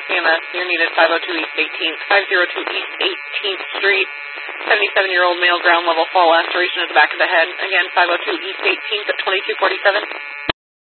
Mass EMS, you're needed 502 East 18th, 502 East 18th Street. 77-year-old male ground level fall laceration at the back of the head. Again, 502 East 18th at 2247.